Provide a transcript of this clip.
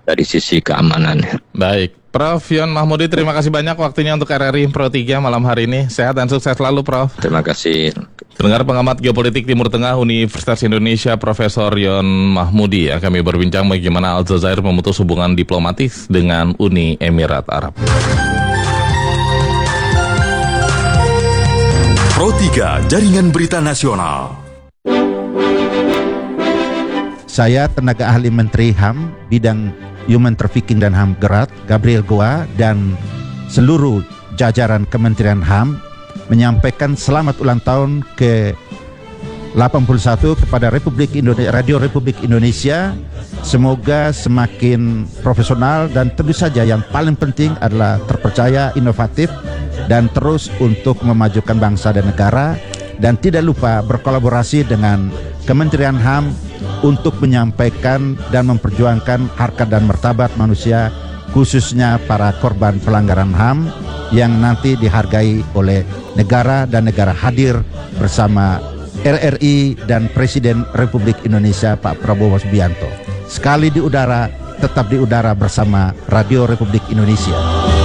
dari sisi keamanannya. Baik, Prof. Yon Mahmudi, terima kasih banyak waktunya untuk RRI Pro 3 malam hari ini. Sehat dan sukses selalu, Prof. Terima kasih. Dengar pengamat geopolitik Timur Tengah Universitas Indonesia Profesor Yon Mahmudi ya, kami berbincang bagaimana Aljazair memutus hubungan diplomatis dengan Uni Emirat Arab. Pro 3 Jaringan Berita Nasional. Saya tenaga ahli Menteri HAM bidang Human Trafficking dan HAM Gerat, Gabriel Goa, dan seluruh jajaran Kementerian HAM menyampaikan selamat ulang tahun ke-81 kepada Radio Republik Indonesia. Semoga semakin profesional dan tentu saja yang paling penting adalah terpercaya, inovatif, dan terus untuk memajukan bangsa dan negara, dan tidak lupa berkolaborasi dengan Kementerian HAM untuk menyampaikan dan memperjuangkan harkat dan martabat manusia, khususnya para korban pelanggaran HAM yang nanti dihargai oleh negara dan negara hadir bersama RRI dan Presiden Republik Indonesia Pak Prabowo Subianto. Sekali di udara, tetap di udara bersama Radio Republik Indonesia.